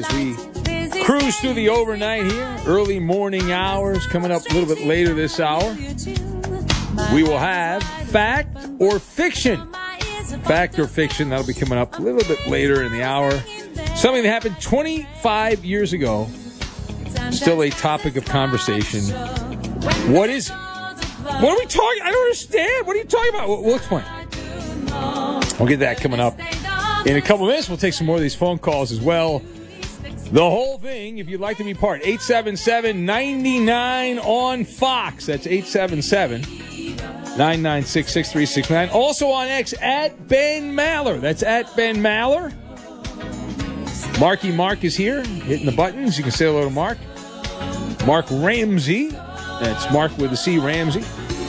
as we cruise through the overnight here. Early morning hours coming up a little bit later this hour. We will have Fact or Fiction. Fact or Fiction, that'll be coming up a little bit later in the hour. Something that happened 25 years ago. Still a topic of conversation. What is it? What are we talking? I don't understand. What are you talking about? We'll explain. We'll get that coming up in a couple minutes. We'll take some more of these phone calls as well. The whole thing, if you'd like to be part, 877-99 on Fox. That's 877-996-6369. Also on X, at Ben Maller. That's at Ben Maller. Marky Mark is here, hitting the buttons. You can say hello to Mark. Mark Ramsey. That's Mark with a C, Ramsey.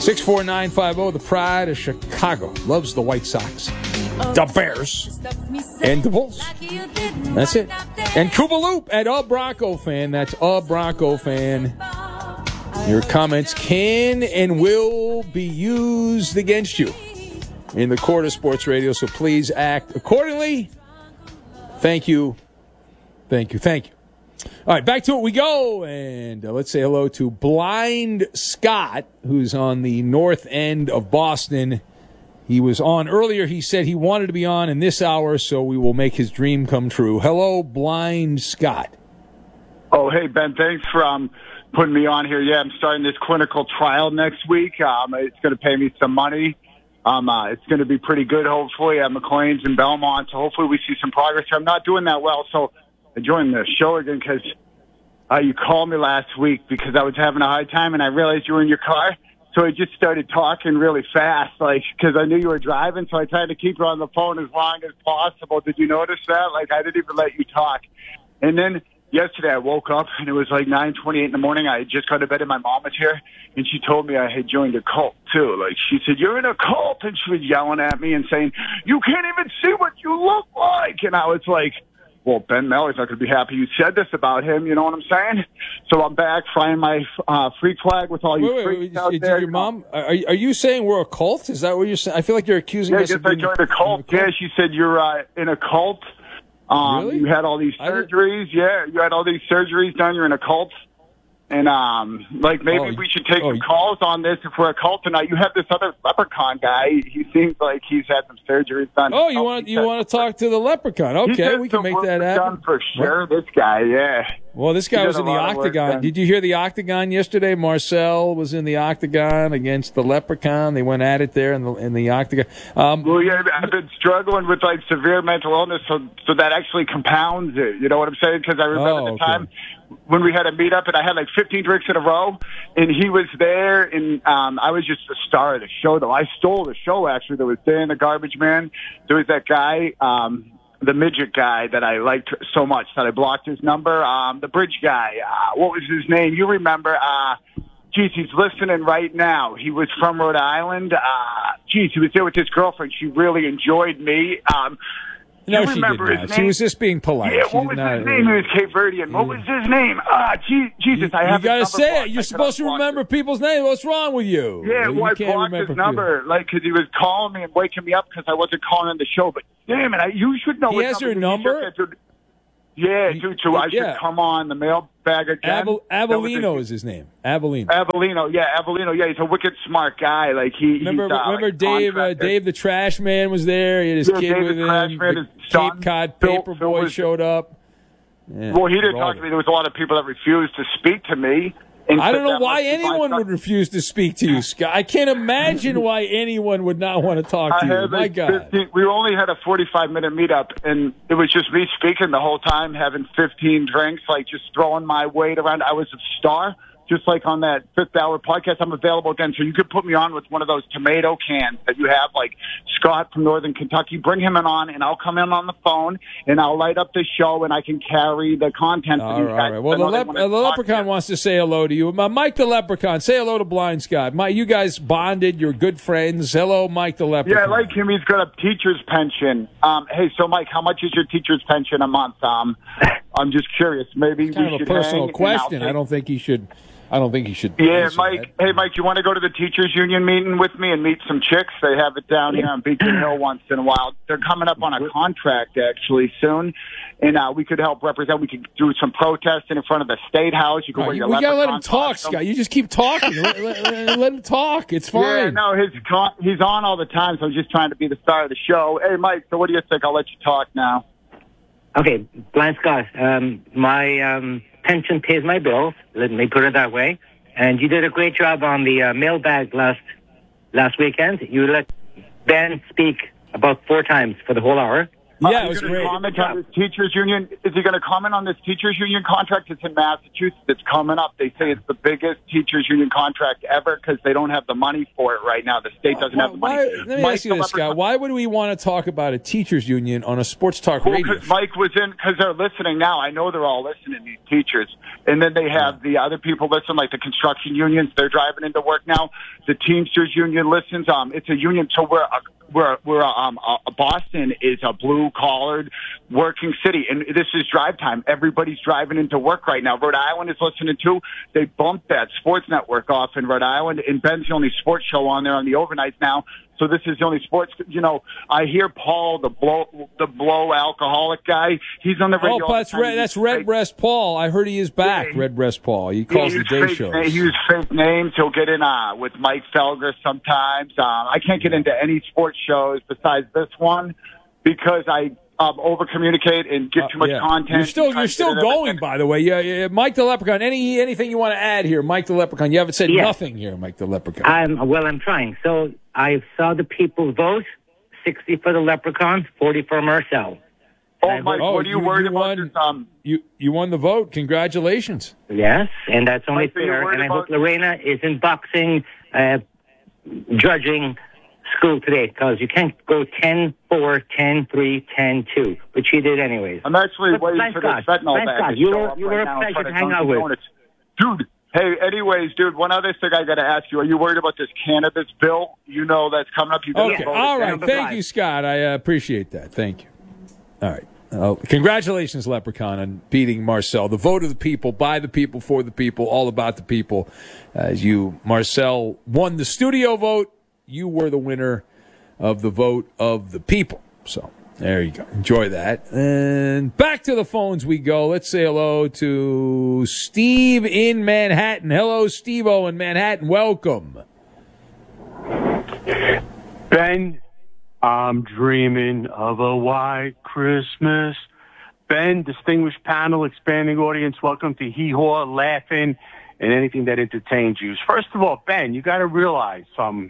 64950, the pride of Chicago. Loves the White Sox, the Bears, and the Bulls. That's it. And Cuba Loop at a Bronco fan. That's a Bronco fan. Your comments can and will be used against you in the court of sports radio, so please act accordingly. Thank you. Thank you. Thank you. All right, back to it we go, and let's say hello to Blind Scott, who's on the north end of Boston. He was on earlier. He said he wanted to be on in this hour, so we will make his dream come true. Hello, Blind Scott. Oh, hey, Ben, thanks for putting me on here. Yeah, I'm starting this clinical trial next week. It's going to pay me some money. It's going to be pretty good, hopefully, at McLean's in Belmont, so hopefully we see some progress. I'm not doing that well, so I joined the show again because you called me last week because I was having a hard time, and I realized you were in your car. So I just started talking really fast, because I knew you were driving, so I tried to keep you on the phone as long as possible. Did you notice that? I didn't even let you talk. And then yesterday I woke up, and it was 9:28 in the morning. I had just got to bed, and my mom was here, and she told me I had joined a cult, too. She said, "You're in a cult," and she was yelling at me and saying, "You can't even see what you look like." And I was like, well, Ben Maller's not going to be happy you said this about him, you know what I'm saying? So I'm back flying my freak flag with all you freaks out there. Your mom, are you saying we're a cult? Is that what you're saying? I feel like you're accusing us of being... Yeah, I joined a cult. Yeah, she said you're in a cult. Really? You had all these surgeries. Yeah, you had all these surgeries done. You're in a cult. And, maybe we should take some calls on this if we're a cult tonight. You have this other leprechaun guy. He seems like he's had some surgeries done. Oh, you want to talk to the leprechaun? Okay, we can make that happen. For sure, this guy, yeah. Well, this guy was in the Octagon. Did you hear the Octagon yesterday? Marcel was in the Octagon against the leprechaun. They went at it there in the Octagon. Well, yeah, I've been struggling with severe mental illness, so that actually compounds it. You know what I'm saying? Because I remember the time when we had a meetup, and I had 15 drinks in a row, and he was there, and I was just the star of the show, though. I stole the show, actually. There was Dan the Garbage Man. There was that guy, the midget guy that I liked so much that I blocked his number. The bridge guy, what was his name? You remember? He's listening right now. He was from Rhode Island. He was there with his girlfriend. She really enjoyed me. No, she did not. She was just being polite. Yeah, what was his name? He was Cape Verdean. What was his name? Jesus, I have. You got to say it. You're supposed to remember people's names. What's wrong with you? Yeah, well, I blocked his number, because he was calling me and waking me up because I wasn't calling in the show. But damn it, you should know. He has your number. Yeah, dude, so I should come on the mailbag again. Avellino is his name. Avellino, yeah, he's a wicked smart guy. Remember Dave the Trash Man was there. He had his kid with him. The Cape Cod Paperboy showed up. Yeah, well, he didn't talk to me. There was a lot of people that refused to speak to me. I don't know why anyone would refuse to speak to you, Scott. I can't imagine why anyone would not want to talk to you. My God. We only had a 45-minute meetup, and it was just me speaking the whole time, having 15 drinks, just throwing my weight around. I was a star. Just like on that Fifth Hour podcast, I'm available again. So you could put me on with one of those tomato cans that you have, Scott from Northern Kentucky. Bring him on, and I'll come in on the phone, and I'll light up the show, and I can carry the content for these guys. All right. Well, the Leprechaun wants to say hello to you. Mike the Leprechaun, say hello to Blind Scott. You guys bonded. You're good friends. Hello, Mike the Leprechaun. Yeah, I like him. He's got a teacher's pension. Hey, so, Mike, how much is your teacher's pension a month? I'm just curious. Maybe it's kind of a personal question. I don't think he should I don't think he should. Yeah, answer Mike. that. Hey, Mike, you want to go to the teachers union meeting with me and meet some chicks? They have it down here on Beacon Hill once in a while. They're coming up on a contract actually soon, and we could help represent. We could do some protesting in front of the State House. You could wear your we gotta let him leprechaun talk, costume. Scott. You just keep talking. let him talk. It's fine. Yeah, no, he's on all the time, so I'm just trying to be the star of the show. Hey, Mike, so what do you think? I'll let you talk now. Okay, Blind Scott, my pension pays my bills. Let me put it that way. And you did a great job on the mailbag last weekend. You let Ben speak about 4 times for the whole hour. Yeah, it was great. Comment on this teachers union? Is he going to comment on this teachers union contract? It's in Massachusetts. It's coming up. They say it's the biggest teachers union contract ever because they don't have the money for it right now. The state doesn't have the money. Let me ask you this, Scott. Why would we want to talk about a teachers union on a sports talk radio? Because Mike was in, because they're listening now. I know they're all listening, these teachers. And then they have the other people listen, like the construction unions. They're driving into work now. The Teamsters union listens. It's a union, so Boston is a blue-collared working city, and this is drive time. Everybody's driving into work right now. Rhode Island is listening too. They bumped that sports network off in Rhode Island, and Ben's the only sports show on there on the overnights now. So this is the only sports. You know, I hear Paul, the blow alcoholic guy. He's on the radio. Oh, that's Red Breast Paul. I heard he is back. Yeah, Red Breast Paul. He calls the day shows. He uses fake names. He'll get in with Mike Felger sometimes. I can't get into any sports shows besides this one because I over communicate and get too much content. You're still going, by the way. Yeah, Mike the Leprechaun. Anything you want to add here, Mike the Leprechaun? You haven't said nothing here, Mike the Leprechaun. I'm trying. So I saw the people vote: 60 for the Leprechaun, 40 for Marcel. Oh, Mike, what are you worried about? You won the vote. Congratulations. Yes, and that's only fair. And I hope Lorena is in boxing, judging school today, because you can't go 10-4, 10-3, 10-2, but she did anyways. I'm actually waiting for the fentanyl bag. You were a pleasure to hang out with. Dude, hey, anyways, dude, one other thing I got to ask you. Are you worried about this cannabis bill? You know that's coming up. Okay, all right. Thank you, Scott. I appreciate that. Thank you. All right. Congratulations, Leprechaun, on beating Marcel. The vote of the people, by the people, for the people, all about the people. Marcel won the studio vote. You were the winner of the vote of the people. So there you go. Enjoy that. And back to the phones we go. Let's say hello to Steve in Manhattan. Hello, Steve-O in Manhattan. Welcome. Ben, I'm dreaming of a white Christmas. Ben, distinguished panel, expanding audience, welcome to Hee Haw, laughing, and anything that entertains you. First of all, Ben, you got to realize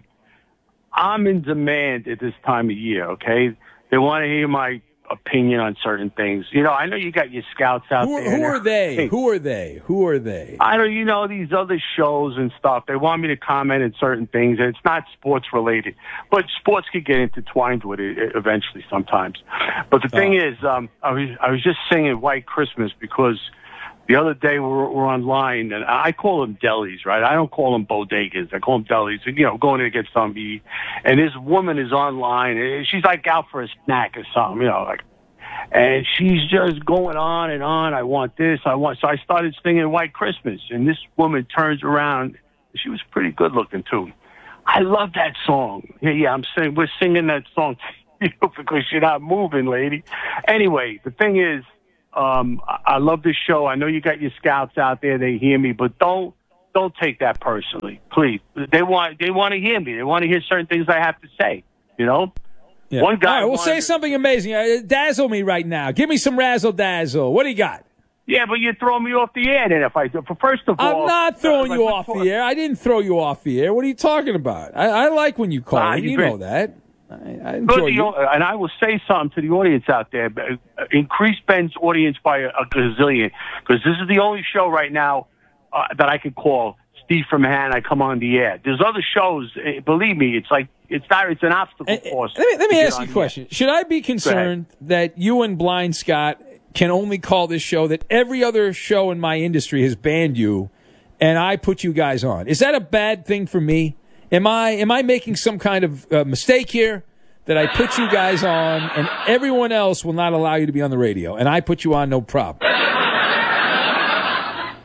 I'm in demand at this time of year, okay? They want to hear my opinion on certain things. You know, I know you got your scouts out there. Who are they? Hey, who are they? I don't, these other shows and stuff. They want me to comment on certain things, and it's not sports related. But sports could get intertwined with it eventually sometimes. But the thing is, I was just singing White Christmas because the other day we're online, and I call them delis, right? I don't call them bodegas. I call them delis, going to get something to eat. And this woman is online, and she's like out for a snack or something, and she's just going on and on. I want this, So I started singing White Christmas, and this woman turns around. She was pretty good looking, too. I love that song. Yeah, we're singing that song because you're not moving, lady. Anyway, the thing is, I love this show. I know you got your scouts out there. They hear me, but don't take that personally, please. They want to hear me. They want to hear certain things I have to say. Yeah. One guy. All right, we'll say something amazing. Dazzle me right now. Give me some razzle dazzle. What do you got? Yeah, but you're throwing me off the air. Then first of all, I'm not throwing you off the air. I didn't throw you off the air. What are you talking about? I like when you call. You know that. I enjoy you. And I will say something to the audience out there. Increase Ben's audience by a gazillion, because this is the only show right now that I could call Steve from Manhattan. I come on the air. There's other shows. Believe me, it's an obstacle course. Let me ask you a question. Should I be concerned that you and Blind Scott can only call this show, that every other show in my industry has banned you, and I put you guys on? Is that a bad thing for me? Am I making some kind of mistake here, that I put you guys on and everyone else will not allow you to be on the radio, and I put you on, no problem?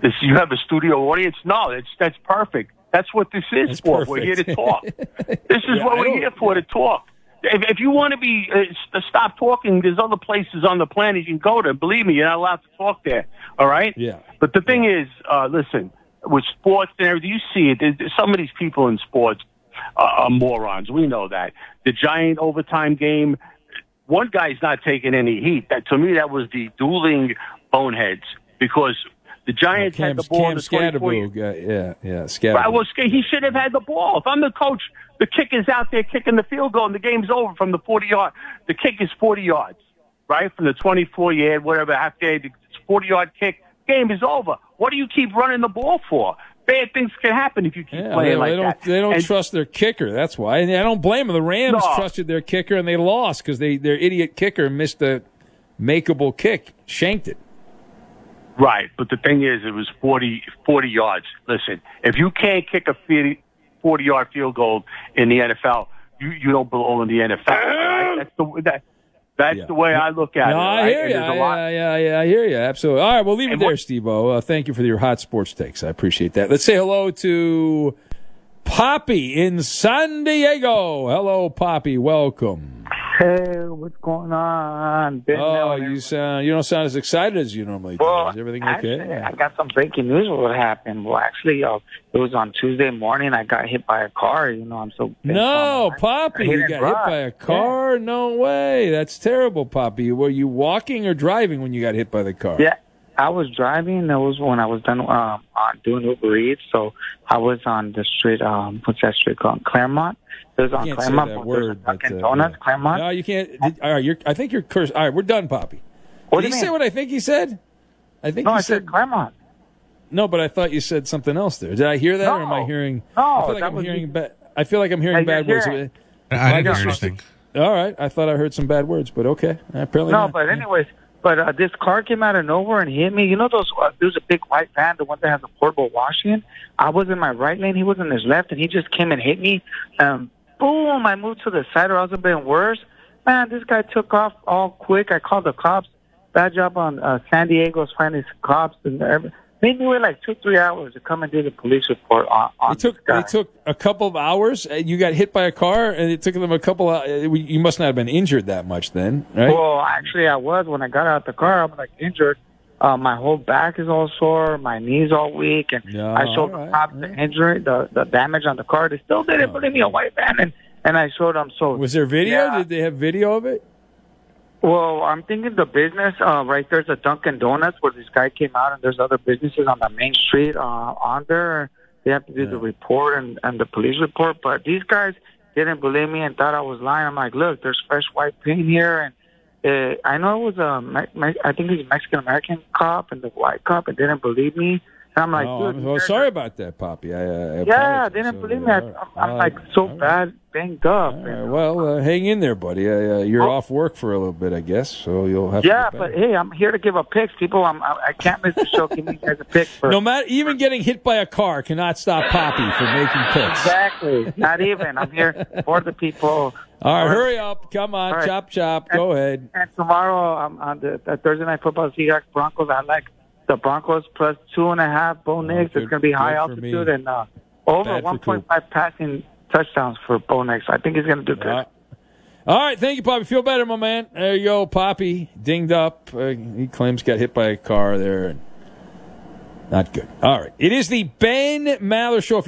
You have a studio audience? No, that's perfect. That's what this is for. Perfect. We're here to talk. This is what we're here for, to talk. If you want to be stop talking, there's other places on the planet you can go to. Believe me, you're not allowed to talk there. All right? Yeah. But the thing is, listen, with sports and everything, you see it. Some of these people in sports are morons. We know that. The Giant overtime game, one guy's not taking any heat. To me, that was the dueling boneheads, because the Giants had the ball in the 24. Scatterbo. Right, well, he should have had the ball. If I'm the coach, the kicker's out there kicking the field goal, and the game's over from the 40-yard. The kick is 40 yards, right, from the 24-yard, whatever, half day. It's 40-yard kick. Game is over. What do you keep running the ball for? Bad things can happen if you keep playing like that. They don't trust their kicker. That's why. And I don't blame them. The Rams trusted their kicker, and they lost because their idiot kicker missed a makeable kick, shanked it. Right, but the thing is, it was 40 yards. Listen, if you can't kick a 40-yard field goal in the NFL, you don't belong in the NFL. Right? That's the way I look at it. I hear you. I hear you. Absolutely. All right, we'll leave it there, Steve-O. Thank you for your hot sports takes. I appreciate that. Let's say hello to Poppy in San Diego. Hello, Poppy. Welcome. Hey, what's going on? You don't sound as excited as you normally do. Is everything okay? Actually, I got some breaking news of what happened. Well, actually, it was on Tuesday morning. I got hit by a car. I'm so... No, Poppy, you got hit by a car? Yeah. No way. That's terrible, Poppy. Were you walking or driving when you got hit by the car? Yeah, I was driving. That was when I was done doing Uber Eats. So I was on the street, what's that street called? Claremont. It was on Claremont. Say that word, Dunkin' Donuts, Claremont. No, you can't. All right, I think you're cursed. All right, we're done, Poppy. Did he say what I think he said? I said Claremont. No, but I thought you said something else there. Did I hear that, or am I hearing? No, I feel like I'm hearing bad words. I didn't hear anything. All right, I thought I heard some bad words, but okay. Apparently no, not. But anyways, this car came out of nowhere and hit me. You know those? There's a big white van, the one that has a portable washing. I was in my right lane, he was in his left, and he just came and hit me. Boom! I moved to the side, or else it'd been worse. Man, this guy took off all quick. I called the cops. Bad job on San Diego's finest cops, and made me wait like 2-3 hours to come and do the police report on this guy. It took a couple of hours. You got hit by a car, and it took them a couple of. You must not have been injured that much then, right? Well, actually, I was. When I got out of the car, I'm like injured. My whole back is all sore. My knee's all weak, and I showed the cops the injury, the damage on the car. They still didn't believe me, a white van, and I showed them. So was there video? Yeah. Did they have video of it? Well, I'm thinking the business right there's a Dunkin' Donuts where this guy came out, and there's other businesses on the main street on there. They have to do the report and the police report, but these guys didn't believe me and thought I was lying. I'm like, look, there's fresh white paint here, and I know it was I think he's a Mexican-American cop and the white cop, and didn't believe me. And I'm like, dude. I'm sorry about that, Poppy. I didn't believe me. I'm like so bad, banged up. Well, hang in there, buddy. You're off work for a little bit, I guess, so you'll have to get back. But hey, I'm here to give a pick. People, I can't miss the show. Give me guys a pick. No matter, even getting hit by a car cannot stop Poppy from making picks. Exactly. Not even. I'm here for the people. All right, hurry up. Come on, right. Chop. Go ahead. And tomorrow, on the Thursday Night Football, Seahawks Broncos, I like the Broncos plus 2.5 Bo Nix. It's going to be high altitude and over 1.5 passing touchdowns for Bo Nix. I think he's going to do good. All right, thank you, Poppy. Feel better, my man. There you go, Poppy. Dinged up. He claims got hit by a car there. Not good. All right. It is the Ben Maller Show.